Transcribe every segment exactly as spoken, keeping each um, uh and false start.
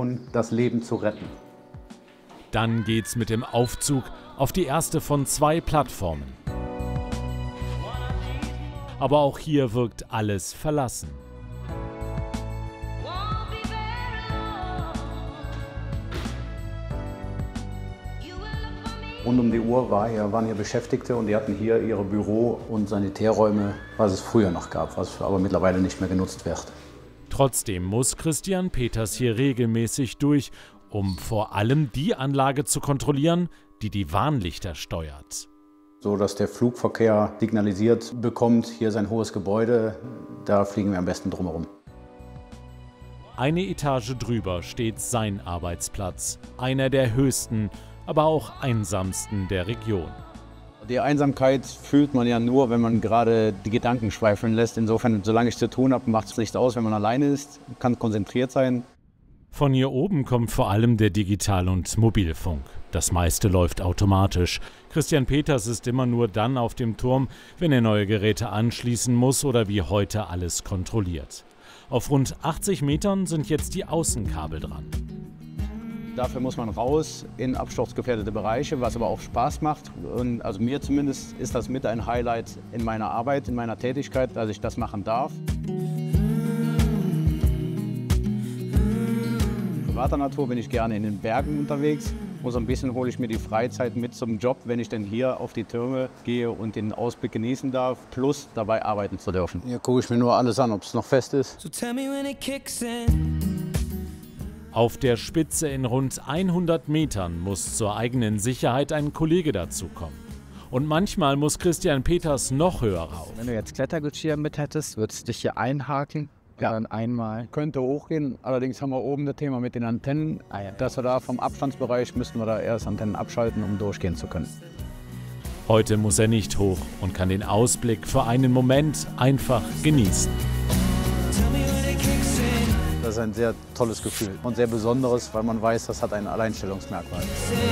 Mission, das Leben zu retten. Dann geht's mit dem Aufzug auf die erste von zwei Plattformen. Aber auch hier wirkt alles verlassen. Rund um die Uhr war hier, waren hier Beschäftigte und die hatten hier ihre Büro- und Sanitärräume, was es früher noch gab, was aber mittlerweile nicht mehr genutzt wird. Trotzdem muss Christian Peters hier regelmäßig durch, um vor allem die Anlage zu kontrollieren, die die Warnlichter steuert. So dass der Flugverkehr signalisiert bekommt, hier ist ein hohes Gebäude, da fliegen wir am besten drumherum. Eine Etage drüber steht sein Arbeitsplatz, einer der höchsten, aber auch einsamsten der Region. Die Einsamkeit fühlt man ja nur, wenn man gerade die Gedanken schweifeln lässt. Insofern, solange ich zu tun habe, macht es nicht aus, wenn man alleine ist, kann konzentriert sein. Von hier oben kommt vor allem der Digital- und Mobilfunk. Das meiste läuft automatisch. Christian Peters ist immer nur dann auf dem Turm, wenn er neue Geräte anschließen muss oder wie heute alles kontrolliert. Auf rund achtzig Metern sind jetzt die Außenkabel dran. Dafür muss man raus in absturzgefährdete Bereiche, was aber auch Spaß macht. Und also mir zumindest ist das mit ein Highlight in meiner Arbeit, in meiner Tätigkeit, dass ich das machen darf. Privater Natur bin ich gerne in den Bergen unterwegs. Und so ein bisschen hole ich mir die Freizeit mit zum Job, wenn ich denn hier auf die Türme gehe und den Ausblick genießen darf, plus dabei arbeiten zu dürfen. Hier gucke ich mir nur alles an, ob es noch fest ist. So tell me when it kicks in. Auf der Spitze in rund hundert Metern muss zur eigenen Sicherheit ein Kollege dazukommen. Und manchmal muss Christian Peters noch höher rauf. Wenn du jetzt Klettergeschirr mit hättest, würdest du dich hier einhaken und ja. dann einmal... Könnte hochgehen, allerdings haben wir oben das Thema mit den Antennen. Ah, ja. Dass wir da vom Abstandsbereich müssten wir da erst Antennen abschalten, um durchgehen zu können. Heute muss er nicht hoch und kann den Ausblick für einen Moment einfach genießen. Das ist ein sehr tolles Gefühl und sehr besonderes, weil man weiß, das hat ein Alleinstellungsmerkmal.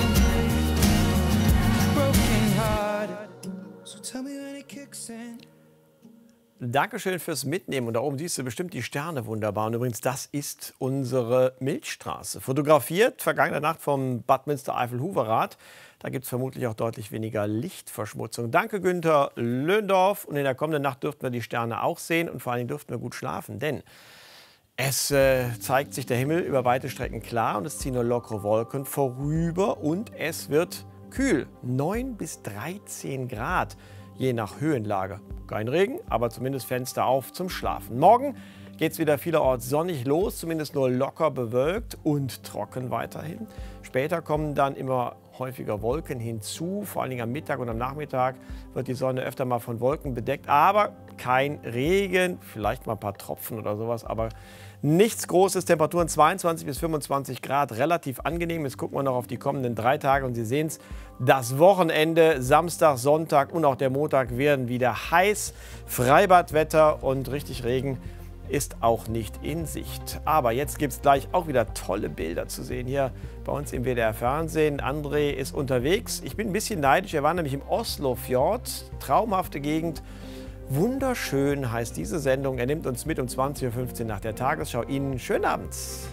Dankeschön fürs Mitnehmen. Und da oben siehst du bestimmt die Sterne wunderbar. Und übrigens, das ist unsere Milchstraße. Fotografiert vergangene Nacht vom Bad Münstereifel-Huverath. Da gibt es vermutlich auch deutlich weniger Lichtverschmutzung. Danke, Günther Löndorf. Und in der kommenden Nacht dürften wir die Sterne auch sehen. Und vor allem dürften wir gut schlafen. Denn es äh, zeigt sich der Himmel über weite Strecken klar. Und es ziehen nur lockere Wolken vorüber. Und es wird kühl. neun bis dreizehn Grad. Je nach Höhenlage. Kein Regen, aber zumindest Fenster auf zum Schlafen. Morgen geht es wieder vielerorts sonnig los, zumindest nur locker bewölkt und trocken weiterhin. Später kommen dann immer häufiger Wolken hinzu, vor allen Dingen am Mittag und am Nachmittag wird die Sonne öfter mal von Wolken bedeckt, aber kein Regen, vielleicht mal ein paar Tropfen oder sowas, aber nichts Großes. Temperaturen zweiundzwanzig bis fünfundzwanzig Grad, relativ angenehm. Jetzt gucken wir noch auf die kommenden drei Tage und Sie sehen es, das Wochenende, Samstag, Sonntag und auch der Montag werden wieder heiß. Freibadwetter und richtig Regen ist auch nicht in Sicht. Aber jetzt gibt es gleich auch wieder tolle Bilder zu sehen hier bei uns im W D R Fernsehen. André ist unterwegs. Ich bin ein bisschen neidisch. Er war nämlich im Oslofjord. Traumhafte Gegend. Wunderschön heißt diese Sendung. Er nimmt uns mit um zwanzig Uhr fünfzehn nach der Tagesschau. Ihnen schönen Abend.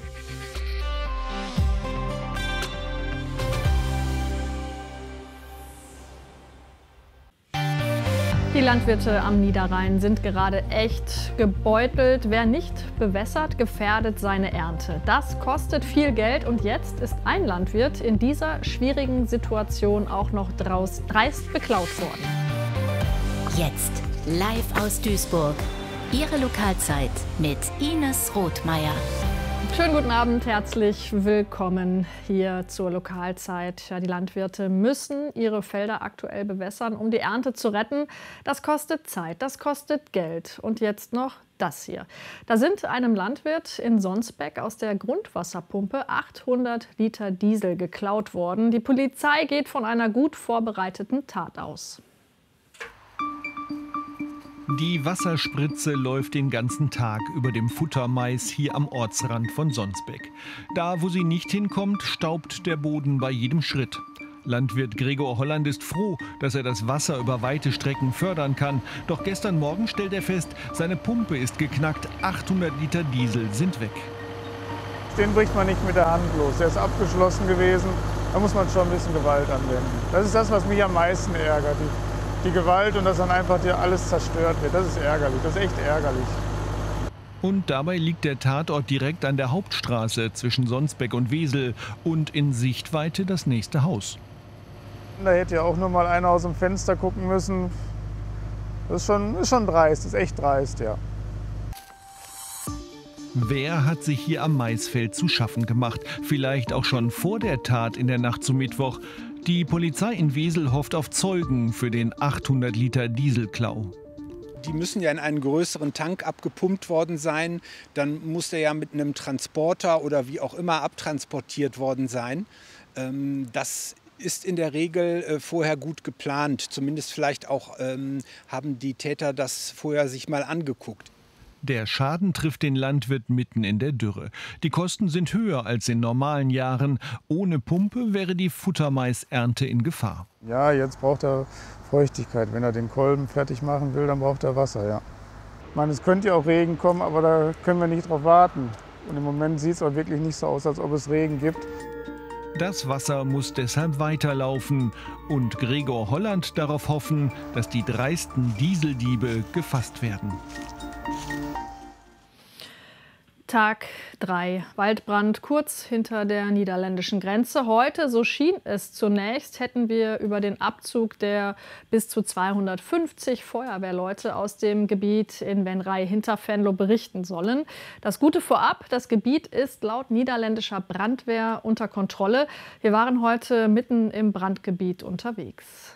Die Landwirte am Niederrhein sind gerade echt gebeutelt. Wer nicht bewässert, gefährdet seine Ernte. Das kostet viel Geld und jetzt ist ein Landwirt in dieser schwierigen Situation auch noch draus dreist beklaut worden. Jetzt live aus Duisburg. Ihre Lokalzeit mit Ines Rothmeier. Schönen guten Abend, herzlich willkommen hier zur Lokalzeit. Ja, die Landwirte müssen ihre Felder aktuell bewässern, um die Ernte zu retten. Das kostet Zeit, das kostet Geld. Und jetzt noch das hier. Da sind einem Landwirt in Sonsbeck aus der Grundwasserpumpe achthundert Liter Diesel geklaut worden. Die Polizei geht von einer gut vorbereiteten Tat aus. Die Wasserspritze läuft den ganzen Tag über dem Futtermais hier am Ortsrand von Sonsbeck. Da, wo sie nicht hinkommt, staubt der Boden bei jedem Schritt. Landwirt Gregor Holland ist froh, dass er das Wasser über weite Strecken fördern kann. Doch gestern Morgen stellt er fest, seine Pumpe ist geknackt, achthundert Liter Diesel sind weg. den bricht man nicht mit der Hand los. Der ist abgeschlossen gewesen. Da muss man schon ein bisschen Gewalt anwenden. Das ist das, was mich am meisten ärgert. Die, die Gewalt und dass dann einfach hier alles zerstört wird. Das ist ärgerlich. Das ist echt ärgerlich. Und dabei liegt der Tatort direkt an der Hauptstraße zwischen Sonsbeck und Wesel und in Sichtweite das nächste Haus. Da hätte ja auch nur mal einer aus dem Fenster gucken müssen. Das ist schon, ist schon dreist, das ist echt dreist, ja. Wer hat sich hier am Maisfeld zu schaffen gemacht? Vielleicht auch schon vor der Tat in der Nacht zum Mittwoch. Die Polizei in Wesel hofft auf Zeugen für den achthundert Liter Dieselklau. Die müssen ja in einen größeren Tank abgepumpt worden sein. Dann muss der ja mit einem Transporter oder wie auch immer abtransportiert worden sein. Ähm, das ist in der Regel äh, vorher gut geplant. Zumindest vielleicht auch ähm, haben die Täter das vorher sich mal angeguckt. Der Schaden trifft den Landwirt mitten in der Dürre. Die Kosten sind höher als in normalen Jahren. Ohne Pumpe wäre die Futtermaisernte in Gefahr. Ja, jetzt braucht er Feuchtigkeit. Wenn er den Kolben fertig machen will, dann braucht er Wasser, ja. Ich meine, es könnte ja auch Regen kommen, aber da können wir nicht drauf warten. Und im Moment sieht es auch wirklich nicht so aus, als ob es Regen gibt. Das Wasser muss deshalb weiterlaufen und Gregor Holland darauf hoffen, dass die dreisten Dieseldiebe gefasst werden. Tag drei. Waldbrand kurz hinter der niederländischen Grenze. Heute, so schien es zunächst, hätten wir über den Abzug der bis zu zweihundertfünfzig Feuerwehrleute aus dem Gebiet in Venray hinter Venlo berichten sollen. Das Gute vorab, das Gebiet ist laut niederländischer Brandwehr unter Kontrolle. Wir waren heute mitten im Brandgebiet unterwegs.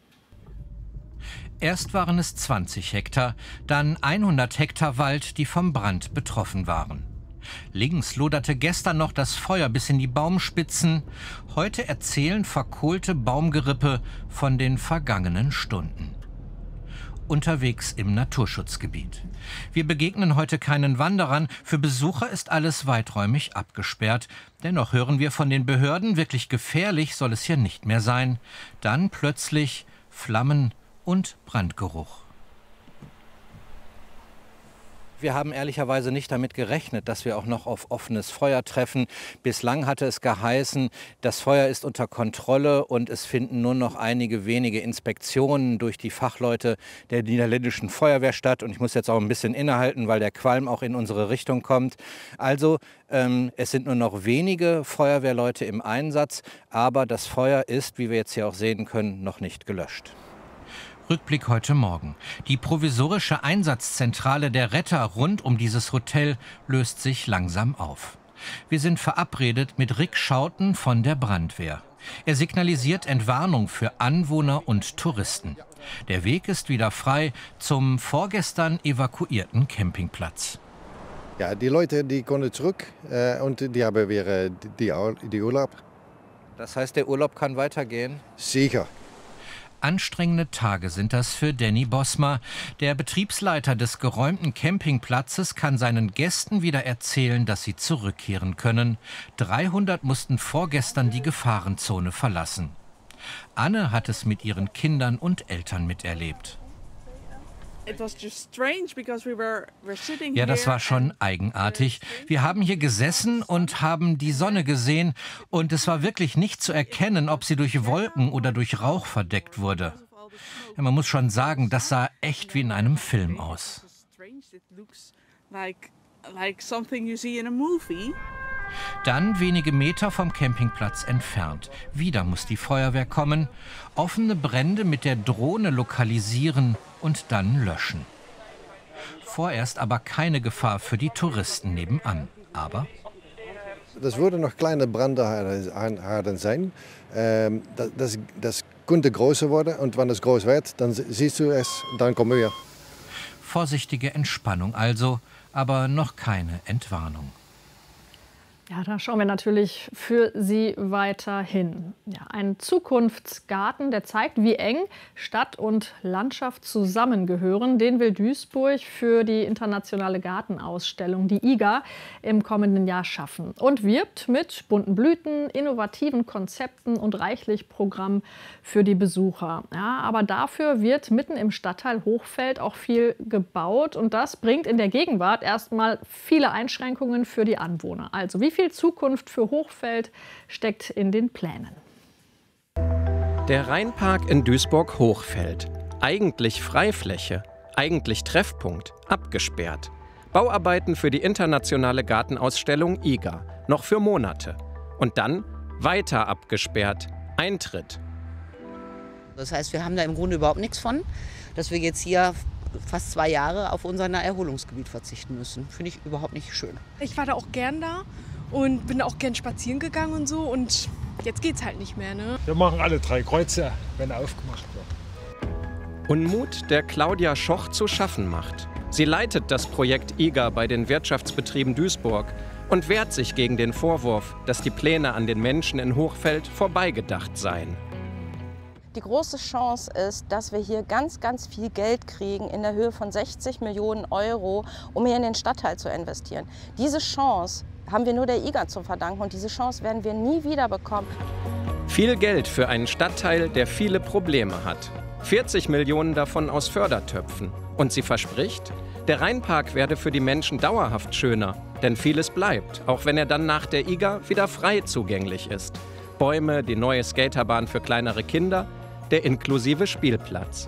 Erst waren es zwanzig Hektar, dann hundert Hektar Wald, die vom Brand betroffen waren. Links loderte gestern noch das Feuer bis in die Baumspitzen. Heute erzählen verkohlte Baumgerippe von den vergangenen Stunden. Unterwegs im Naturschutzgebiet. Wir begegnen heute keinen Wanderern. Für Besucher ist alles weiträumig abgesperrt. Dennoch hören wir von den Behörden, wirklich gefährlich soll es hier nicht mehr sein. Dann plötzlich Flammen und Brandgeruch. Wir haben ehrlicherweise nicht damit gerechnet, dass wir auch noch auf offenes Feuer treffen. Bislang hatte es geheißen, das Feuer ist unter Kontrolle und es finden nur noch einige wenige Inspektionen durch die Fachleute der niederländischen Feuerwehr statt. Und ich muss jetzt auch ein bisschen innehalten, weil der Qualm auch in unsere Richtung kommt. Also ähm, es sind nur noch wenige Feuerwehrleute im Einsatz, aber das Feuer ist, wie wir jetzt hier auch sehen können, noch nicht gelöscht. Rückblick heute Morgen. Die provisorische Einsatzzentrale der Retter rund um dieses Hotel löst sich langsam auf. Wir sind verabredet mit Rick Schouten von der Brandwehr. Er signalisiert Entwarnung für Anwohner und Touristen. Der Weg ist wieder frei zum vorgestern evakuierten Campingplatz. Ja, die Leute die kommen zurück äh, und die haben wieder äh, die, die Urlaub. Das heißt, der Urlaub kann weitergehen? Sicher. Anstrengende Tage sind das für Danny Bosma. Der Betriebsleiter des geräumten Campingplatzes kann seinen Gästen wieder erzählen, dass sie zurückkehren können. dreihundert mussten vorgestern die Gefahrenzone verlassen. Anne hat es mit ihren Kindern und Eltern miterlebt. Ja, das war schon eigenartig. Wir haben hier gesessen und haben die Sonne gesehen und es war wirklich nicht zu erkennen, ob sie durch Wolken oder durch Rauch verdeckt wurde. Ja, man muss schon sagen, das sah echt wie in einem Film aus. Dann wenige Meter vom Campingplatz entfernt. Wieder muss die Feuerwehr kommen, offene Brände mit der Drohne lokalisieren und dann löschen. Vorerst aber keine Gefahr für die Touristen nebenan. Aber das würde noch kleine Brandhaarden sein. Ähm, das, das könnte größer werden und wenn es groß wird, dann siehst du es, dann kommen wir. Vorsichtige Entspannung also, aber noch keine Entwarnung. Ja, da schauen wir natürlich für Sie weiterhin. Ja, ein Zukunftsgarten, der zeigt, wie eng Stadt und Landschaft zusammengehören. Den will Duisburg für die internationale Gartenausstellung, die I G A, im kommenden Jahr schaffen. Und wirbt mit bunten Blüten, innovativen Konzepten und reichlich Programm für die Besucher. Ja, aber dafür wird mitten im Stadtteil Hochfeld auch viel gebaut. Und das bringt in der Gegenwart erstmal viele Einschränkungen für die Anwohner. Also wie viel viel Zukunft für Hochfeld steckt in den Plänen. Der Rheinpark in Duisburg-Hochfeld. Eigentlich Freifläche, eigentlich Treffpunkt, abgesperrt. Bauarbeiten für die internationale Gartenausstellung I G A, noch für Monate. Und dann weiter abgesperrt, Eintritt. Das heißt, wir haben da im Grunde überhaupt nichts von, dass wir jetzt hier fast zwei Jahre auf unser Naherholungsgebiet verzichten müssen. Finde ich überhaupt nicht schön. Ich war da auch gern da und bin da auch gern spazieren gegangen und so. Und jetzt geht's halt nicht mehr, ne? Wir machen alle drei Kreuze, wenn aufgemacht wird. Unmut, der Claudia Schoch zu schaffen macht. Sie leitet das Projekt I G A bei den Wirtschaftsbetrieben Duisburg und wehrt sich gegen den Vorwurf, dass die Pläne an den Menschen in Hochfeld vorbeigedacht seien. Die große Chance ist, dass wir hier ganz, ganz viel Geld kriegen in der Höhe von sechzig Millionen Euro, um hier in den Stadtteil zu investieren. Diese Chance haben wir nur der I G A zu verdanken und diese Chance werden wir nie wieder bekommen. Viel Geld für einen Stadtteil, der viele Probleme hat. vierzig Millionen davon aus Fördertöpfen. Und sie verspricht, der Rheinpark werde für die Menschen dauerhaft schöner. Denn vieles bleibt, auch wenn er dann nach der I G A wieder frei zugänglich ist. Bäume, die neue Skaterbahn für kleinere Kinder, der inklusive Spielplatz.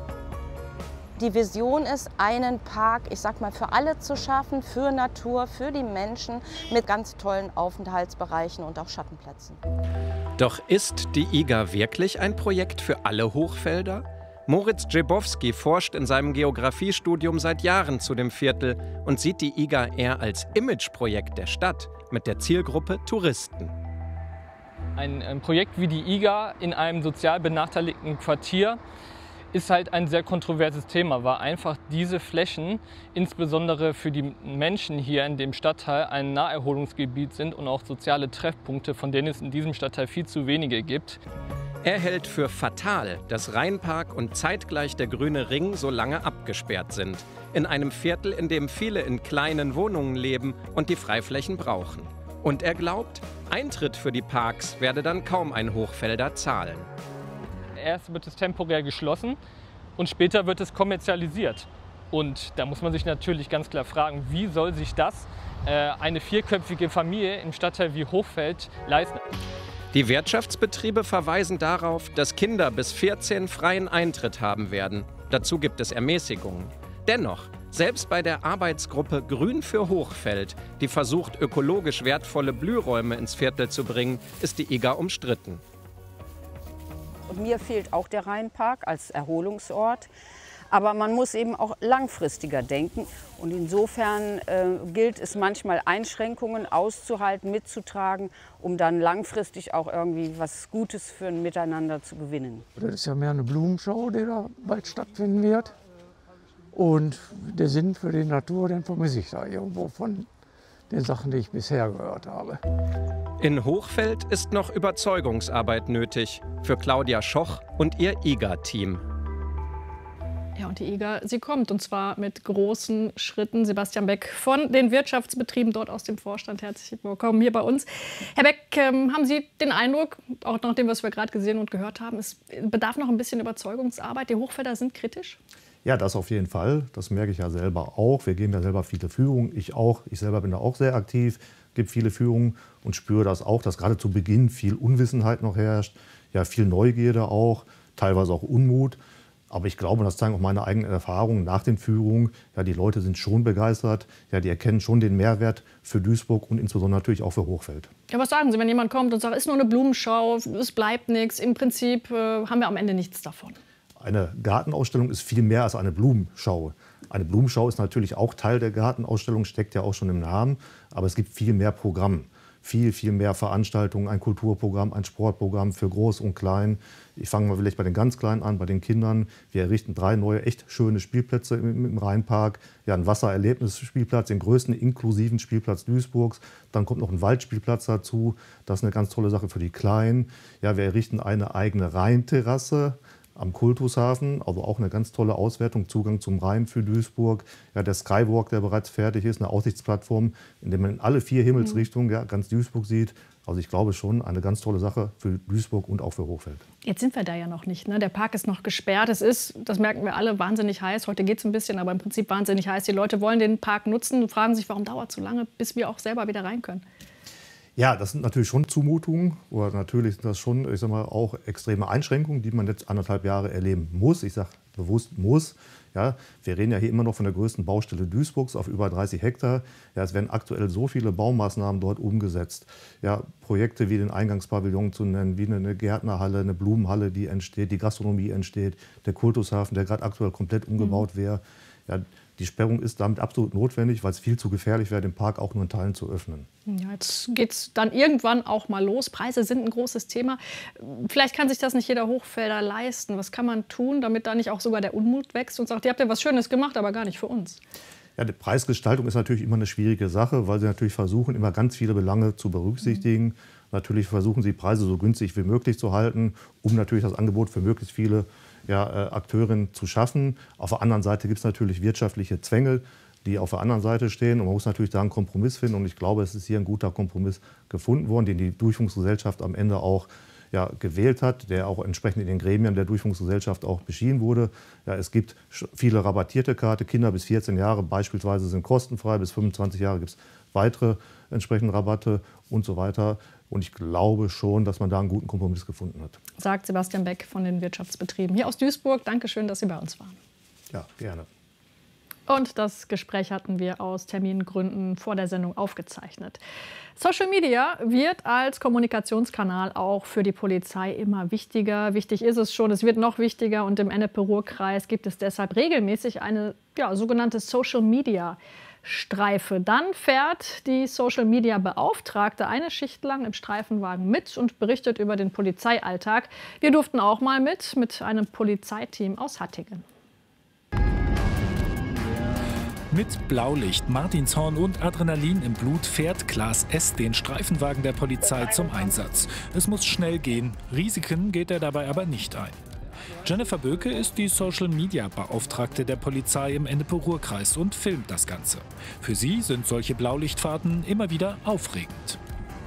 Die Vision ist, einen Park, ich sag mal, für alle zu schaffen, für Natur, für die Menschen, mit ganz tollen Aufenthaltsbereichen und auch Schattenplätzen. Doch ist die I G A wirklich ein Projekt für alle Hochfelder? Moritz Dżebowski forscht in seinem Geografiestudium seit Jahren zu dem Viertel und sieht die I G A eher als Imageprojekt der Stadt mit der Zielgruppe Touristen. Ein, ein Projekt wie die I G A in einem sozial benachteiligten Quartier ist halt ein sehr kontroverses Thema, weil einfach diese Flächen, insbesondere für die Menschen hier in dem Stadtteil, ein Naherholungsgebiet sind und auch soziale Treffpunkte, von denen es in diesem Stadtteil viel zu wenige gibt. Er hält für fatal, dass Rheinpark und zeitgleich der Grüne Ring so lange abgesperrt sind. In einem Viertel, in dem viele in kleinen Wohnungen leben und die Freiflächen brauchen. Und er glaubt, Eintritt für die Parks werde dann kaum ein Hochfelder zahlen. Erst wird es temporär geschlossen und später wird es kommerzialisiert. Und da muss man sich natürlich ganz klar fragen, wie soll sich das äh, eine vierköpfige Familie im Stadtteil wie Hochfeld leisten? Die Wirtschaftsbetriebe verweisen darauf, dass Kinder bis vierzehn freien Eintritt haben werden. Dazu gibt es Ermäßigungen. Dennoch, selbst bei der Arbeitsgruppe Grün für Hochfeld, die versucht, ökologisch wertvolle Blühräume ins Viertel zu bringen, ist die I G A umstritten. Und mir fehlt auch der Rheinpark als Erholungsort. Aber man muss eben auch langfristiger denken. Und insofern äh, gilt es manchmal, Einschränkungen auszuhalten, mitzutragen, um dann langfristig auch irgendwie was Gutes für ein Miteinander zu gewinnen. Das ist ja mehr eine Blumenschau, die da bald stattfinden wird. Und der Sinn für die Natur, den vermisse ich da irgendwo von den Sachen, die ich bisher gehört habe. In Hochfeld ist noch Überzeugungsarbeit nötig für Claudia Schoch und ihr I G A-Team. Ja, und die I G A, sie kommt, und zwar mit großen Schritten. Sebastian Beck von den Wirtschaftsbetrieben, dort aus dem Vorstand. Herzlich willkommen hier bei uns. Herr Beck, ähm, haben Sie den Eindruck, auch nach dem, was wir gerade gesehen und gehört haben, es bedarf noch ein bisschen Überzeugungsarbeit? Die Hochfelder sind kritisch? Ja, das auf jeden Fall. Das merke ich ja selber auch. Wir geben ja selber viele Führungen. Ich auch. Ich selber bin da auch sehr aktiv, gebe viele Führungen und spüre das auch, dass gerade zu Beginn viel Unwissenheit noch herrscht, ja, viel Neugierde auch, teilweise auch Unmut. Aber ich glaube, das zeigen auch meine eigenen Erfahrungen nach den Führungen. Ja, die Leute sind schon begeistert. Ja, die erkennen schon den Mehrwert für Duisburg und insbesondere natürlich auch für Hochfeld. Ja, was sagen Sie, wenn jemand kommt und sagt, es ist nur eine Blumenschau, es bleibt nichts, im Prinzip äh, haben wir am Ende nichts davon? Eine Gartenausstellung ist viel mehr als eine Blumenschau. Eine Blumenschau ist natürlich auch Teil der Gartenausstellung, steckt ja auch schon im Namen. Aber es gibt viel mehr Programm, viel, viel mehr Veranstaltungen, ein Kulturprogramm, ein Sportprogramm für Groß und Klein. Ich fange mal vielleicht bei den ganz Kleinen an, bei den Kindern. Wir errichten drei neue, echt schöne Spielplätze im, im Rheinpark. Ja, ein Wassererlebnisspielplatz, den größten inklusiven Spielplatz Duisburgs. Dann kommt noch ein Waldspielplatz dazu. Das ist eine ganz tolle Sache für die Kleinen. Ja, wir errichten eine eigene Rheinterrasse am Kultushafen, also auch eine ganz tolle Auswertung, Zugang zum Rhein für Duisburg. Ja, der Skywalk, der bereits fertig ist, eine Aussichtsplattform, in der man in alle vier Himmelsrichtungen ja, ganz Duisburg sieht. Also ich glaube schon, eine ganz tolle Sache für Duisburg und auch für Hochfeld. Jetzt sind wir da ja noch nicht, ne? Der Park ist noch gesperrt. Es ist, das merken wir alle, wahnsinnig heiß. Heute geht es ein bisschen, aber im Prinzip wahnsinnig heiß. Die Leute wollen den Park nutzen und fragen sich, warum dauert es so lange, bis wir auch selber wieder rein können. Ja, das sind natürlich schon Zumutungen oder natürlich sind das schon, ich sag mal, auch extreme Einschränkungen, die man jetzt anderthalb Jahre erleben muss. Ich sage bewusst muss. Ja, wir reden ja hier immer noch von der größten Baustelle Duisburgs auf über dreißig Hektar. Ja, es werden aktuell so viele Baumaßnahmen dort umgesetzt. Ja, Projekte wie den Eingangspavillon zu nennen, wie eine Gärtnerhalle, eine Blumenhalle, die entsteht, die Gastronomie entsteht, der Kultushafen, der gerade aktuell komplett umgebaut mhm. wäre. Ja, die Sperrung ist damit absolut notwendig, weil es viel zu gefährlich wäre, den Park auch nur in Teilen zu öffnen. Ja, jetzt geht es dann irgendwann auch mal los. Preise sind ein großes Thema. Vielleicht kann sich das nicht jeder Hochfelder leisten. Was kann man tun, damit da nicht auch sogar der Unmut wächst und sagt, ihr habt ja was Schönes gemacht, aber gar nicht für uns? Ja, die Preisgestaltung ist natürlich immer eine schwierige Sache, weil sie natürlich versuchen, immer ganz viele Belange zu berücksichtigen. Mhm. Natürlich versuchen sie, Preise so günstig wie möglich zu halten, um natürlich das Angebot für möglichst viele ja, äh, Akteurinnen zu schaffen. Auf der anderen Seite gibt es natürlich wirtschaftliche Zwänge, die auf der anderen Seite stehen. Und man muss natürlich da einen Kompromiss finden. Und ich glaube, es ist hier ein guter Kompromiss gefunden worden, den die Durchführungsgesellschaft am Ende auch ja, gewählt hat, der auch entsprechend in den Gremien der Durchführungsgesellschaft auch beschieden wurde. Ja, es gibt viele rabattierte Karten. Kinder bis vierzehn Jahre beispielsweise sind kostenfrei. Bis fünfundzwanzig Jahre gibt es weitere entsprechende Rabatte und so weiter. Und ich glaube schon, dass man da einen guten Kompromiss gefunden hat. Sagt Sebastian Beck von den Wirtschaftsbetrieben hier aus Duisburg. Dankeschön, dass Sie bei uns waren. Ja, gerne. Und das Gespräch hatten wir aus Termingründen vor der Sendung aufgezeichnet. Social Media wird als Kommunikationskanal auch für die Polizei immer wichtiger. Wichtig ist es schon, es wird noch wichtiger. Und im Ennepe-Ruhr-Kreis gibt es deshalb regelmäßig eine ja, sogenannte Social Media Streife. Dann fährt die Social-Media-Beauftragte eine Schicht lang im Streifenwagen mit und berichtet über den Polizeialltag. Wir durften auch mal mit, mit einem Polizeiteam aus Hattingen. Mit Blaulicht, Martinshorn und Adrenalin im Blut fährt Klaas S. den Streifenwagen der Polizei zum Einsatz. Es muss schnell gehen, Risiken geht er dabei aber nicht ein. Jennifer Böke ist die Social-Media-Beauftragte der Polizei im Ennepe-Ruhr-Kreis und filmt das Ganze. Für sie sind solche Blaulichtfahrten immer wieder aufregend.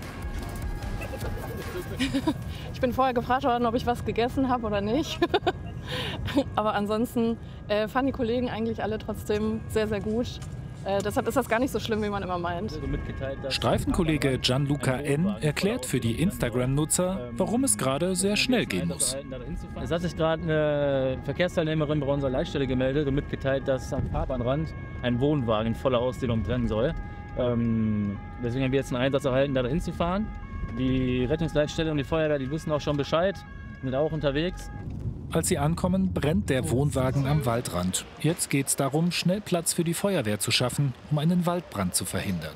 Ich bin vorher gefragt worden, ob ich was gegessen habe oder nicht. Aber ansonsten äh, fanden die Kollegen eigentlich alle trotzdem sehr, sehr gut. Äh, deshalb ist das gar nicht so schlimm, wie man immer meint. Streifenkollege Gianluca N. erklärt für die Instagram-Nutzer, warum es gerade sehr schnell gehen muss. Es hat sich gerade eine Verkehrsteilnehmerin bei unserer Leitstelle gemeldet und mitgeteilt, dass am Fahrbahnrand ein Wohnwagen in voller Ausdehnung trennen soll. Ähm, deswegen haben wir jetzt einen Einsatz erhalten, da hinzufahren. Die Rettungsleitstelle und die Feuerwehr, die wissen auch schon Bescheid, sind auch unterwegs. Als sie ankommen, brennt der Wohnwagen am Waldrand. Jetzt geht es darum, schnell Platz für die Feuerwehr zu schaffen, um einen Waldbrand zu verhindern.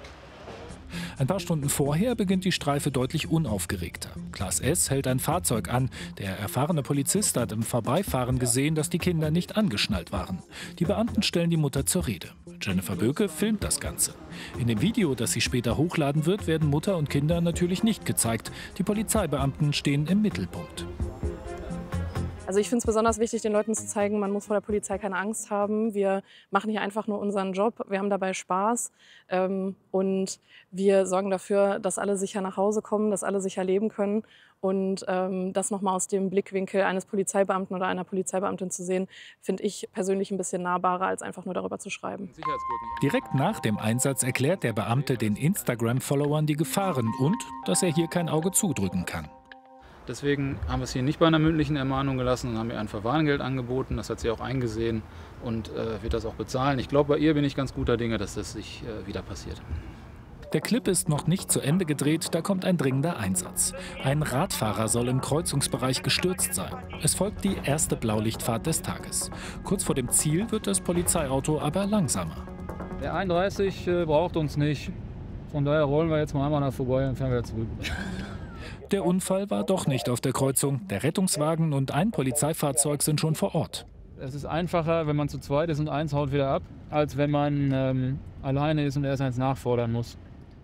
Ein paar Stunden vorher beginnt die Streife deutlich unaufgeregter. Klaas S. hält ein Fahrzeug an. Der erfahrene Polizist hat im Vorbeifahren gesehen, dass die Kinder nicht angeschnallt waren. Die Beamten stellen die Mutter zur Rede. Jennifer Böke filmt das Ganze. In dem Video, das sie später hochladen wird, werden Mutter und Kinder natürlich nicht gezeigt. Die Polizeibeamten stehen im Mittelpunkt. Also ich finde es besonders wichtig, den Leuten zu zeigen, man muss vor der Polizei keine Angst haben. Wir machen hier einfach nur unseren Job, wir haben dabei Spaß ähm, und wir sorgen dafür, dass alle sicher nach Hause kommen, dass alle sicher leben können. Und ähm, das nochmal aus dem Blickwinkel eines Polizeibeamten oder einer Polizeibeamtin zu sehen, finde ich persönlich ein bisschen nahbarer, als einfach nur darüber zu schreiben. Direkt nach dem Einsatz erklärt der Beamte den Instagram-Followern die Gefahren und dass er hier kein Auge zudrücken kann. Deswegen haben wir es hier nicht bei einer mündlichen Ermahnung gelassen und haben ihr ein Verwarngeld angeboten. Das hat sie auch eingesehen und äh, wird das auch bezahlen. Ich glaube, bei ihr bin ich ganz guter Dinge, dass das sich äh, wieder passiert. Der Clip ist noch nicht zu Ende gedreht, da kommt ein dringender Einsatz. Ein Radfahrer soll im Kreuzungsbereich gestürzt sein. Es folgt die erste Blaulichtfahrt des Tages. Kurz vor dem Ziel wird das Polizeiauto aber langsamer. Der einunddreißig äh, braucht uns nicht. Von daher rollen wir jetzt mal einmal nach vorbei und fahren wieder zurück. Der Unfall war doch nicht auf der Kreuzung. Der Rettungswagen und ein Polizeifahrzeug sind schon vor Ort. Es ist einfacher, wenn man zu zweit ist und eins haut wieder ab, als wenn man ähm, alleine ist und erst eins nachfordern muss.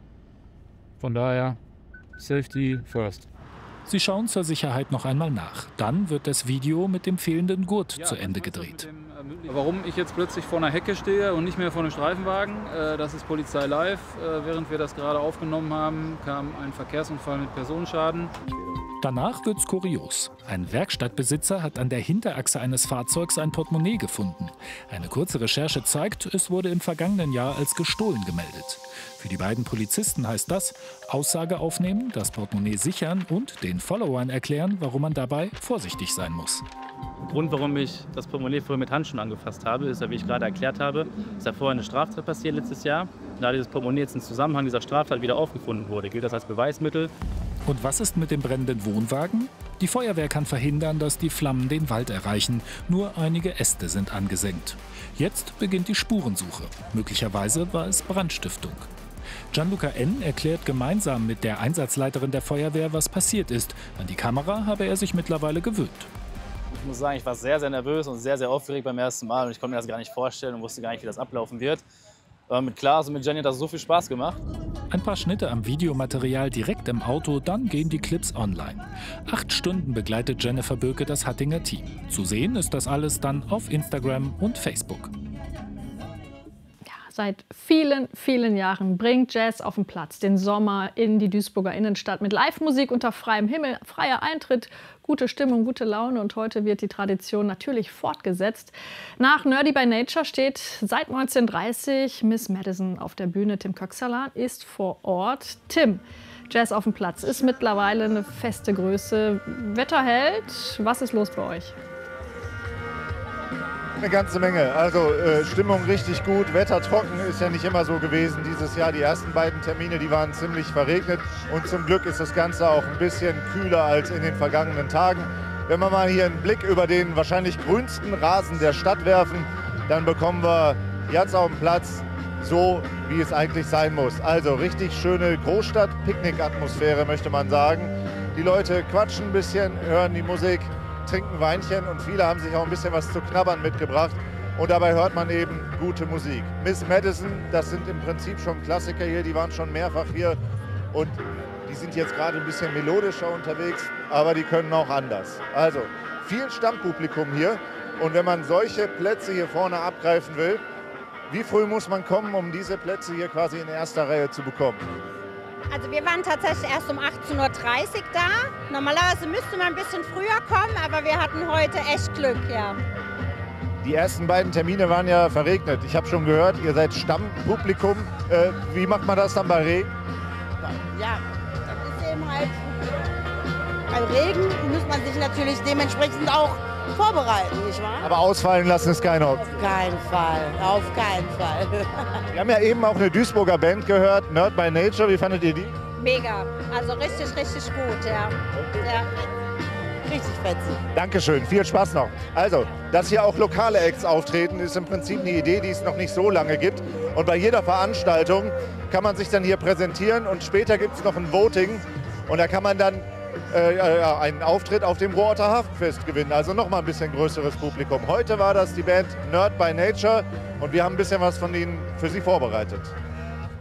Von daher, Safety first. Sie schauen zur Sicherheit noch einmal nach. Dann wird das Video mit dem fehlenden Gurt ja, zu Ende gedreht. Dem, äh, warum ich jetzt plötzlich vor einer Hecke stehe und nicht mehr vor einem Streifenwagen, äh, das ist Polizei Live. Äh, während wir das gerade aufgenommen haben, kam ein Verkehrsunfall mit Personenschaden. Danach wird's kurios. Ein Werkstattbesitzer hat an der Hinterachse eines Fahrzeugs ein Portemonnaie gefunden. Eine kurze Recherche zeigt, es wurde im vergangenen Jahr als gestohlen gemeldet. Für die beiden Polizisten heißt das, Aussage aufnehmen, das Portemonnaie sichern und den Followern erklären, warum man dabei vorsichtig sein muss. Der Grund, warum ich das Portemonnaie vorher mit Handschuhen angefasst habe, ist, wie ich gerade erklärt habe, dass da vorher eine Straftat passiert letztes Jahr. Da dieses Portemonnaie jetzt im Zusammenhang dieser Straftat wieder aufgefunden wurde, gilt das als Beweismittel. Und was ist mit dem brennenden Wohnwagen? Die Feuerwehr kann verhindern, dass die Flammen den Wald erreichen. Nur einige Äste sind angesenkt. Jetzt beginnt die Spurensuche. Möglicherweise war es Brandstiftung. Gianluca N. erklärt gemeinsam mit der Einsatzleiterin der Feuerwehr, was passiert ist. An die Kamera habe er sich mittlerweile gewöhnt. Ich muss sagen, ich war sehr, sehr nervös und sehr, sehr aufgeregt beim ersten Mal. Und ich konnte mir das gar nicht vorstellen und wusste gar nicht, wie das ablaufen wird. Aber mit Klaas und mit Jenny hat das so viel Spaß gemacht. Ein paar Schnitte am Videomaterial direkt im Auto, dann gehen die Clips online. Acht Stunden begleitet Jennifer Böke das Hattinger Team. Zu sehen ist das alles dann auf Instagram und Facebook. Seit vielen, vielen Jahren bringt Jazz auf den Platz, den Sommer in die Duisburger Innenstadt mit Live-Musik unter freiem Himmel, freier Eintritt, gute Stimmung, gute Laune. Und heute wird die Tradition natürlich fortgesetzt. Nach Nerdy by Nature steht seit neunzehnhundertdreißig Miss Madison auf der Bühne. Tim Köxalan ist vor Ort. Tim, Jazz auf dem Platz ist mittlerweile eine feste Größe. Wetter hält. Was ist los bei euch? Eine ganze Menge. Also äh, Stimmung richtig gut, Wetter trocken ist ja nicht immer so gewesen dieses Jahr. Die ersten beiden Termine, die waren ziemlich verregnet und zum Glück ist das Ganze auch ein bisschen kühler als in den vergangenen Tagen. Wenn wir mal hier einen Blick über den wahrscheinlich grünsten Rasen der Stadt werfen, dann bekommen wir jetzt auf dem Platz so, wie es eigentlich sein muss. Also richtig schöne Großstadt-Picknick-Atmosphäre, möchte man sagen. Die Leute quatschen ein bisschen, hören die Musik, trinken Weinchen und viele haben sich auch ein bisschen was zu knabbern mitgebracht. Und dabei hört man eben gute Musik. Miss Madison, das sind im Prinzip schon Klassiker hier, die waren schon mehrfach hier. Und die sind jetzt gerade ein bisschen melodischer unterwegs, aber die können auch anders. Also viel Stammpublikum hier. Und wenn man solche Plätze hier vorne abgreifen will, wie früh muss man kommen, um diese Plätze hier quasi in erster Reihe zu bekommen? Also wir waren tatsächlich erst um achtzehn Uhr dreißig da. Normalerweise müsste man ein bisschen früher kommen, aber wir hatten heute echt Glück, ja. Die ersten beiden Termine waren ja verregnet. Ich habe schon gehört, ihr seid Stammpublikum. Äh, wie macht man das dann bei Regen? Ja, das ist eben halt, bei Regen muss man sich natürlich dementsprechend auch vorbereiten, nicht wahr? Aber ausfallen lassen ist keine Option. Auf keinen Fall, auf keinen Fall. Wir haben ja eben auch eine Duisburger Band gehört, Nerd by Nature. Wie fandet ihr die? Mega, also richtig, richtig gut, ja. ja. Richtig fetzig. Dankeschön, viel Spaß noch. Also, dass hier auch lokale Acts auftreten, ist im Prinzip eine Idee, die es noch nicht so lange gibt. Und bei jeder Veranstaltung kann man sich dann hier präsentieren und später gibt es noch ein Voting und da kann man dann äh, einen Auftritt auf dem Ruhrorter Hafenfest gewinnen. Also noch mal ein bisschen größeres Publikum. Heute war das die Band Nerd by Nature und wir haben ein bisschen was von ihnen für Sie vorbereitet.